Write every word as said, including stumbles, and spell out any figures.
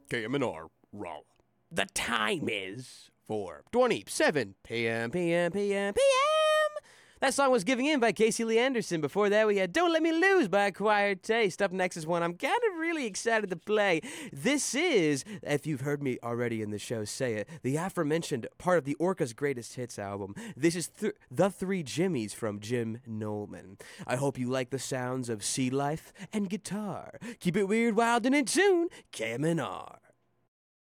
K M N R Raw. The time is four twenty-seven p.m. p.m. p.m. p.m. That song was Giving In by Casey Lee Anderson. Before that, we had Don't Let Me Lose by Acquired Taste. Up next is one I'm kind of really excited to play. This is, if you've heard me already in the show say it, the aforementioned part of the Orca's Greatest Hits album. This is th- The Three Jimmies from Jim Nolman. I hope you like the sounds of sea life and guitar. Keep it weird, wild, and in tune. K M N R.